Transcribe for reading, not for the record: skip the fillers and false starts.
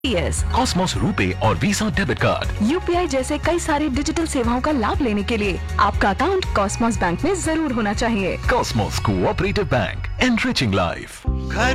Cosmos RuPay और visa debit card. UPI जैसे कई सारी डिजिटल सेवाओं का लाभ लेने के लिए आपका अकाउंट कॉस्मोस बैंक में जरूर होना चाहिए। Cosmos cooperative bank, enriching life.